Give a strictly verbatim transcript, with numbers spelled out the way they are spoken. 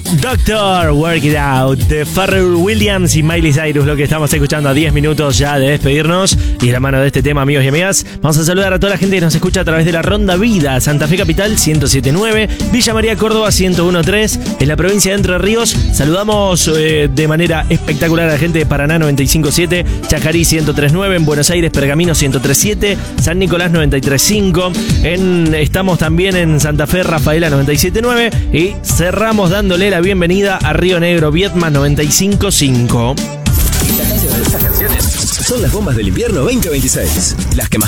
Doctor, Work It Out, de Pharrell Williams y Miley Cyrus, lo que estamos escuchando a diez minutos ya de despedirnos. Y de la mano de este tema, amigos y amigas, vamos a saludar a toda la gente que nos escucha a través de la Ronda Vida, Santa Fe Capital ciento siete punto nueve, Villa María Córdoba ciento uno punto tres, en la provincia de Entre Ríos. Saludamos eh, de manera espectacular a la gente de Paraná noventa y cinco punto siete, Chajarí ciento tres punto nueve, en Buenos Aires Pergamino ciento tres punto siete, San Nicolás noventa y tres punto cinco, en, estamos también en Santa Fe Rafaela noventa y siete punto nueve y cerramos dándole la bienvenida a Río Negro Viedma noventa y cinco punto cinco. Estas canciones son las bombas del invierno veinte veintiséis, las que más